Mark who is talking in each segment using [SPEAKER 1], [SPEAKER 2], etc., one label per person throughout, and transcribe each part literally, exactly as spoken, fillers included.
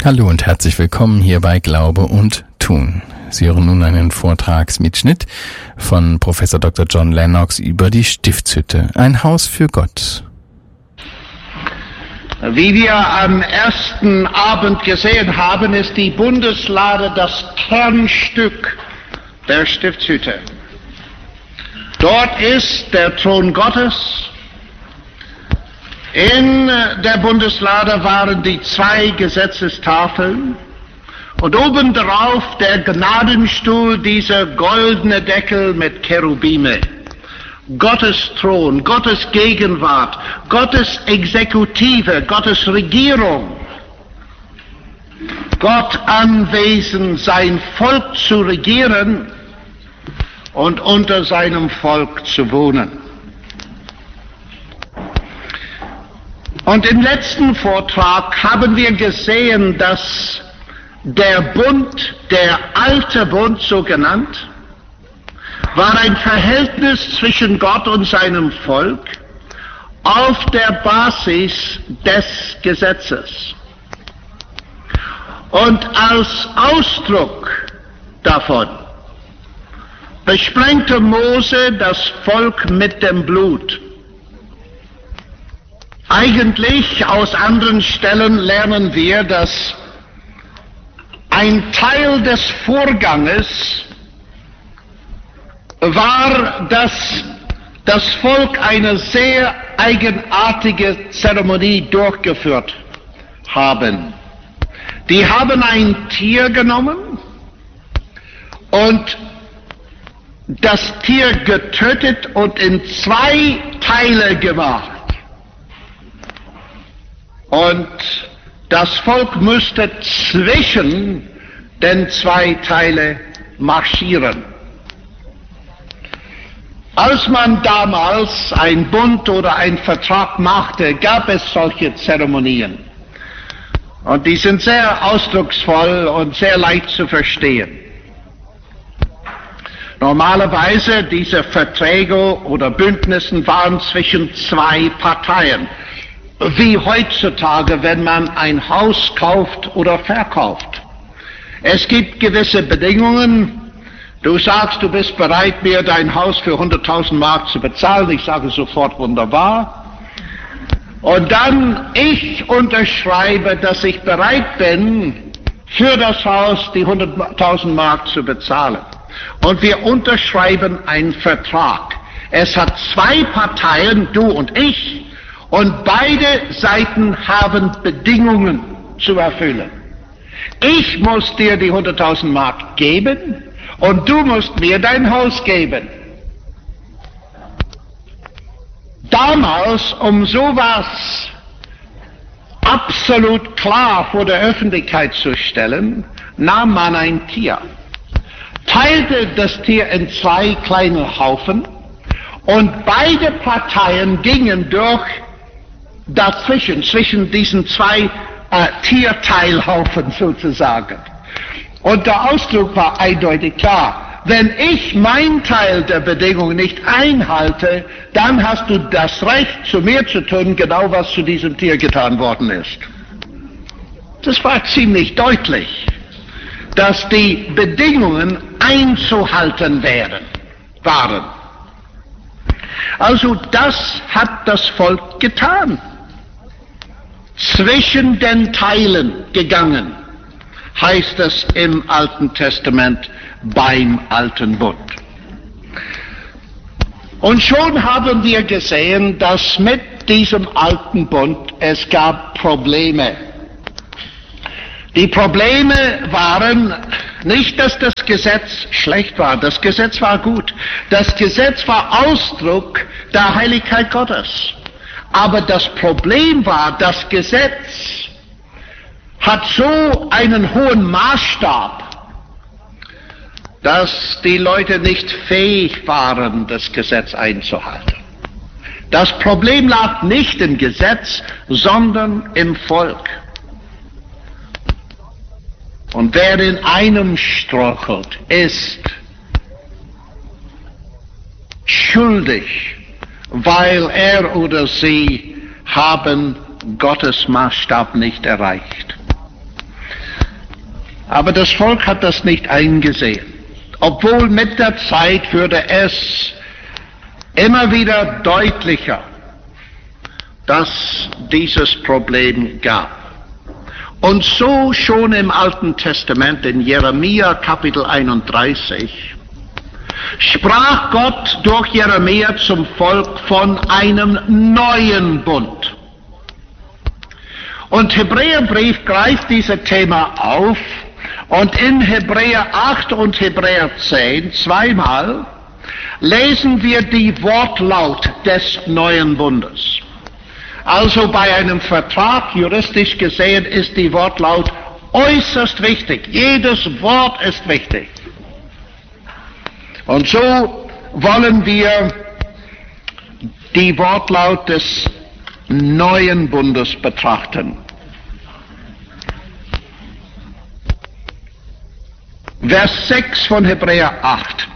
[SPEAKER 1] Hallo und herzlich willkommen hier bei Glaube und Tun. Sie hören nun einen Vortragsmitschnitt von Professor Doktor John Lennox über die Stiftshütte, ein Haus für Gott.
[SPEAKER 2] Wie wir am ersten Abend gesehen haben, ist die Bundeslade das Kernstück der Stiftshütte. Dort ist der Thron Gottes. In der Bundeslade waren die zwei Gesetzestafeln und oben drauf der Gnadenstuhl, dieser goldene Deckel mit Cherubime. Gottes Thron, Gottes Gegenwart, Gottes Exekutive, Gottes Regierung. Gott anwesend, sein Volk zu regieren und unter seinem Volk zu wohnen. Und im letzten Vortrag haben wir gesehen, dass der Bund, der alte Bund so genannt, war ein Verhältnis zwischen Gott und seinem Volk auf der Basis des Gesetzes. Und als Ausdruck davon besprengte Mose das Volk mit dem Blut. Eigentlich aus anderen Stellen lernen wir, dass ein Teil des Vorganges war, dass das Volk eine sehr eigenartige Zeremonie durchgeführt haben. Die haben ein Tier genommen und das Tier getötet und in zwei Teile gemacht. Und das Volk müsste zwischen den zwei Teilen marschieren. Als man damals ein Bund oder einen Vertrag machte, gab es solche Zeremonien. Und die sind sehr ausdrucksvoll und sehr leicht zu verstehen. Normalerweise diese Verträge oder Bündnisse waren zwischen zwei Parteien. Wie heutzutage, wenn man ein Haus kauft oder verkauft. Es gibt gewisse Bedingungen. Du sagst, du bist bereit, mir dein Haus für hunderttausend Mark zu bezahlen. Ich sage sofort, wunderbar. Und dann, ich unterschreibe, dass ich bereit bin, für das Haus die hunderttausend Mark zu bezahlen. Und wir unterschreiben einen Vertrag. Es hat zwei Parteien, du und ich. Und beide Seiten haben Bedingungen zu erfüllen. Ich muss dir die hunderttausend Mark geben und du musst mir dein Haus geben. Damals, um sowas absolut klar vor der Öffentlichkeit zu stellen, nahm man ein Tier, teilte das Tier in zwei kleine Haufen und beide Parteien gingen durch dazwischen, zwischen diesen zwei äh, Tierteilhaufen sozusagen. Und der Ausdruck war eindeutig klar. Wenn ich mein Teil der Bedingungen nicht einhalte, dann hast du das Recht, zu mir zu tun, genau was zu diesem Tier getan worden ist. Das war ziemlich deutlich, dass die Bedingungen einzuhalten wären, waren. Also das hat das Volk getan. Zwischen den Teilen gegangen, heißt es im Alten Testament beim Alten Bund. Und schon haben wir gesehen, dass mit diesem Alten Bund es gab Probleme. Die Probleme waren nicht, dass das Gesetz schlecht war. Das Gesetz war gut. Das Gesetz war Ausdruck der Heiligkeit Gottes. Aber das Problem war, das Gesetz hat so einen hohen Maßstab, dass die Leute nicht fähig waren, das Gesetz einzuhalten. Das Problem lag nicht im Gesetz, sondern im Volk. Und wer in einem strauchelt, ist schuldig, weil er oder sie haben Gottes Maßstab nicht erreicht. Aber das Volk hat das nicht eingesehen. Obwohl mit der Zeit würde es immer wieder deutlicher, dass dieses Problem gab. Und so schon im Alten Testament, in Jeremia Kapitel einunddreißig, sprach Gott durch Jeremia zum Volk von einem neuen Bund. Und Hebräerbrief greift dieses Thema auf und in Hebräer acht und Hebräer zehn zweimal lesen wir die Wortlaut des neuen Bundes. Also bei einem Vertrag, juristisch gesehen, ist die Wortlaut äußerst wichtig. Jedes Wort ist wichtig. Und so wollen wir die Wortlaut des neuen Bundes betrachten. Vers sechs von Hebräer acht.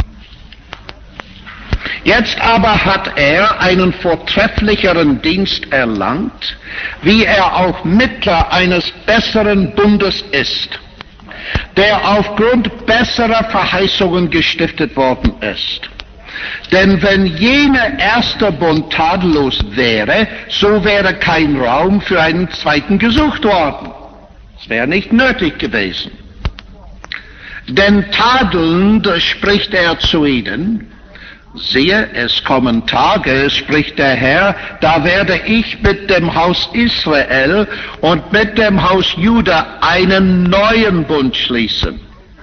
[SPEAKER 2] Jetzt aber hat er einen vortrefflicheren Dienst erlangt, wie er auch Mittler eines besseren Bundes ist, der aufgrund besserer Verheißungen gestiftet worden ist. Denn wenn jener erste Bund tadellos wäre, so wäre kein Raum für einen zweiten gesucht worden. Es wäre nicht nötig gewesen. Denn tadelnd spricht er zu ihnen, siehe, es kommen Tage, spricht der Herr, da werde ich mit dem Haus Israel und mit dem Haus Juda einen neuen Bund schließen.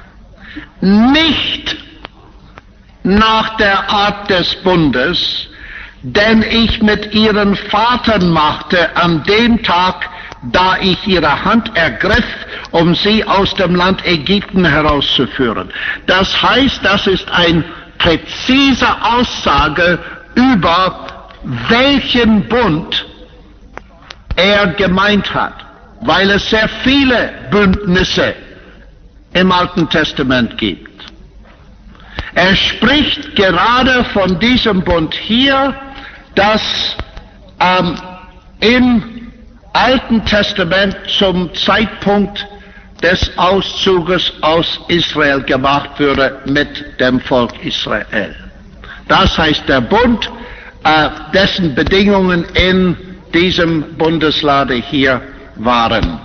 [SPEAKER 2] Nicht nach der Art des Bundes, den ich mit ihren Vatern machte an dem Tag, da ich ihre Hand ergriff, um sie aus dem Land Ägypten herauszuführen. Das heißt, das ist eine präzise Aussage über welchen Bund er gemeint hat, weil es sehr viele Bündnisse im Alten Testament gibt. Er spricht gerade von diesem Bund hier, das ähm, im Alten Testament zum Zeitpunkt des Auszuges aus Israel gemacht wurde mit dem Volk Israel. Das heißt, der Bund, äh, dessen Bedingungen in diesem Bundeslade hier waren.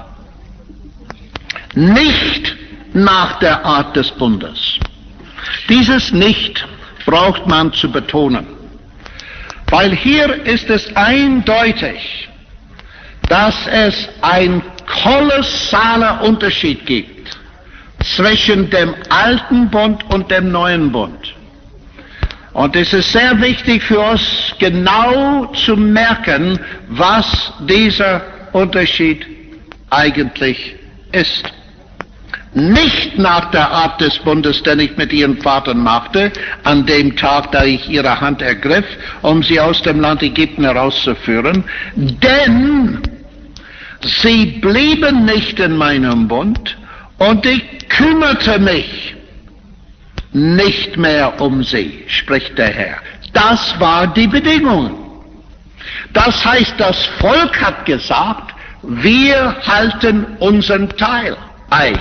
[SPEAKER 2] Nicht nach der Art des Bundes. Dieses Nicht braucht man zu betonen, weil hier ist es eindeutig, dass es ein kolossaler Unterschied gibt zwischen dem alten Bund und dem neuen Bund. Und es ist sehr wichtig für uns genau zu merken, was dieser Unterschied eigentlich ist. Nicht nach der Art des Bundes, den ich mit ihren Vatern machte, an dem Tag, da ich ihre Hand ergriff, um sie aus dem Land Ägypten herauszuführen, denn sie blieben nicht in meinem Bund und ich kümmerte mich nicht mehr um sie, spricht der Herr. Das war die Bedingung. Das heißt, das Volk hat gesagt, wir halten unseren Teil ein.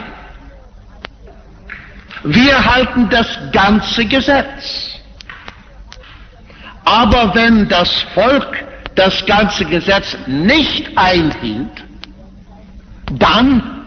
[SPEAKER 2] Wir halten das ganze Gesetz. Aber wenn das Volk das ganze Gesetz nicht einhielt, dann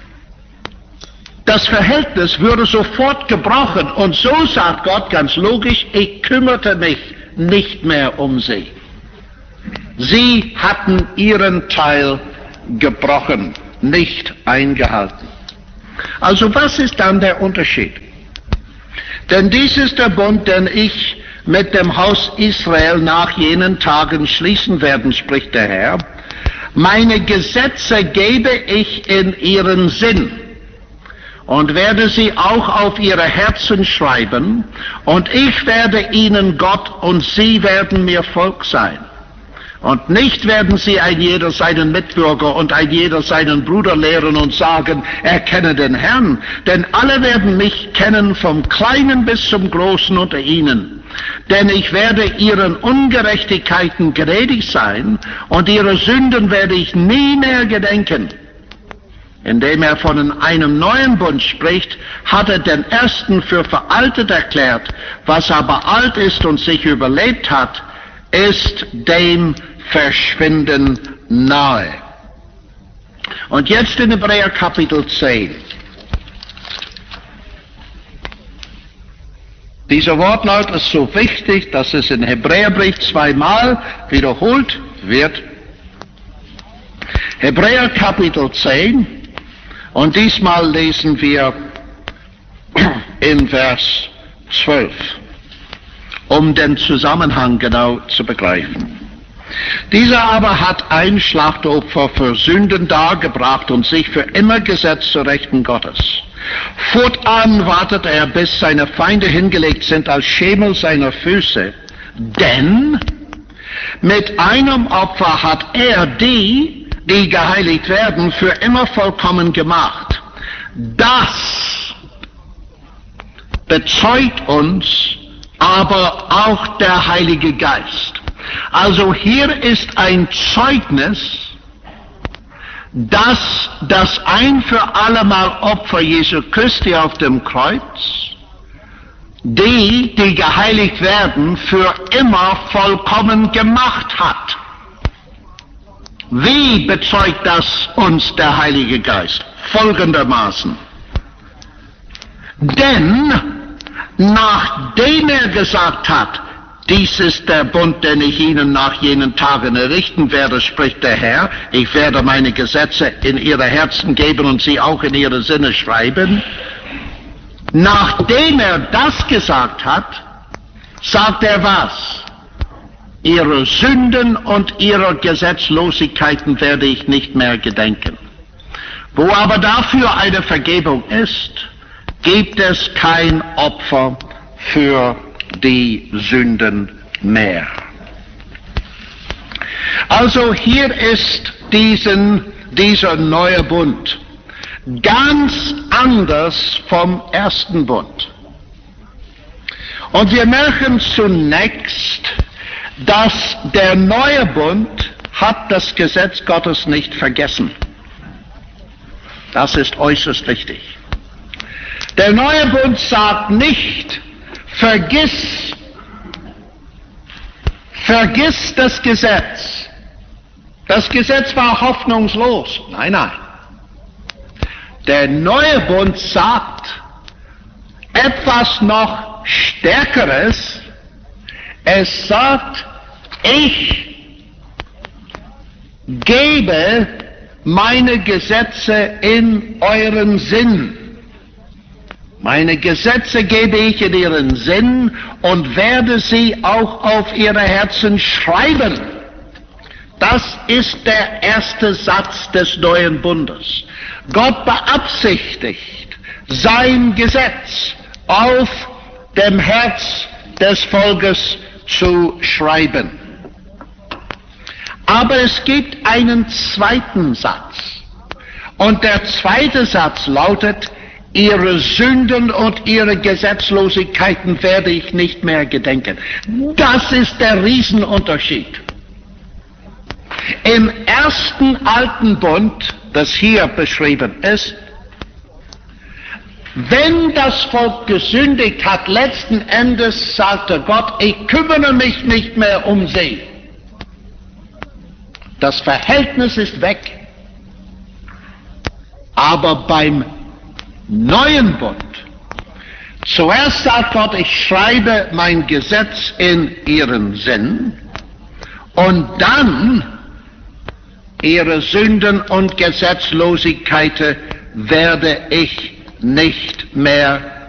[SPEAKER 2] das Verhältnis würde sofort gebrochen. Und so sagt Gott ganz logisch, ich kümmerte mich nicht mehr um sie. Sie hatten ihren Teil gebrochen, nicht eingehalten. Also was ist dann der Unterschied? Denn dies ist der Bund, den ich mit dem Haus Israel nach jenen Tagen schließen werden, spricht der Herr. Meine Gesetze gebe ich in ihren Sinn und werde sie auch auf ihre Herzen schreiben, und ich werde ihnen Gott und sie werden mir Volk sein. Und nicht werden sie ein jeder seinen Mitbürger und ein jeder seinen Bruder lehren und sagen, erkenne den Herrn, denn alle werden mich kennen, vom Kleinen bis zum Großen unter ihnen. Denn ich werde ihren Ungerechtigkeiten gnädig sein und ihre Sünden werde ich nie mehr gedenken. indem er von einem neuen Bund spricht, hat er den ersten für veraltet erklärt. Was aber alt ist und sich überlebt hat, ist dem Verschwinden nahe. Und jetzt in Hebräer Kapitel zehn. Dieser Wortlaut ist so wichtig, dass es in Hebräerbrief zweimal wiederholt wird. Hebräer Kapitel zehn, und diesmal lesen wir in Vers zwölf, um den Zusammenhang genau zu begreifen. Dieser aber hat ein Schlachtopfer für Sünden dargebracht und sich für immer gesetzt zur Rechten Gottes. Fortan wartet er, bis seine Feinde hingelegt sind als Schemel seiner Füße. Denn mit einem Opfer hat er die, die geheiligt werden, für immer vollkommen gemacht. Das bezeugt uns aber auch der Heilige Geist. Also hier ist ein Zeugnis, dass das ein für allemal Opfer Jesu Christi auf dem Kreuz die, die geheiligt werden, für immer vollkommen gemacht hat. Wie bezeugt das uns der Heilige Geist? Folgendermaßen. Denn nachdem er gesagt hat, dies ist der Bund, den ich ihnen nach jenen Tagen errichten werde, spricht der Herr. Ich werde meine Gesetze in ihre Herzen geben und sie auch in ihre Sinne schreiben. Nachdem er das gesagt hat, sagt er was? Ihre Sünden und ihre Gesetzlosigkeiten werde ich nicht mehr gedenken. Wo aber dafür eine Vergebung ist, gibt es kein Opfer für die Sünden mehr. Also hier ist diesen, dieser neue Bund ganz anders vom ersten Bund. Und wir merken zunächst, dass der neue Bund hat das Gesetz Gottes nicht vergessen. Das ist äußerst wichtig. Der neue Bund sagt nicht, vergiss, vergiss das Gesetz. Das Gesetz war hoffnungslos. Nein, nein. Der neue Bund sagt etwas noch Stärkeres. Es sagt, ich gebe meine Gesetze in euren Sinn. Meine Gesetze gebe ich in ihren Sinn und werde sie auch auf ihre Herzen schreiben. Das ist der erste Satz des neuen Bundes. Gott beabsichtigt, sein Gesetz auf dem Herz des Volkes zu schreiben. Aber es gibt einen zweiten Satz. Und der zweite Satz lautet, ihre Sünden und ihre Gesetzlosigkeiten werde ich nicht mehr gedenken. Das ist der Riesenunterschied. Im ersten alten Bund, das hier beschrieben ist, wenn das Volk gesündigt hat, letzten Endes sagte Gott, ich kümmere mich nicht mehr um sie. Das Verhältnis ist weg. Aber beim neuen Bund, zuerst sagt Gott, ich schreibe mein Gesetz in ihren Sinn und dann ihre Sünden und Gesetzlosigkeiten werde ich nicht mehr